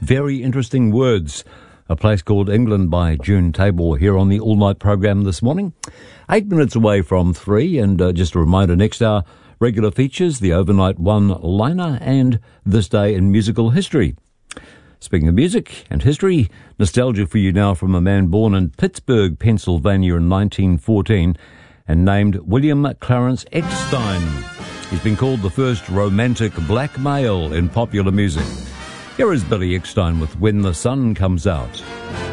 Very Interesting Words, a place called England by June Tabor here on the All Night program this morning. 8 minutes away from 3, and just a reminder, next hour, regular features, the overnight one-liner and This Day in Musical History. Speaking of music and history, nostalgia for you now from a man born in Pittsburgh, Pennsylvania in 1914 and named William Clarence Eckstein. He's been called the first romantic black male in popular music. Here is Billy Eckstein with When the Sun Comes Out.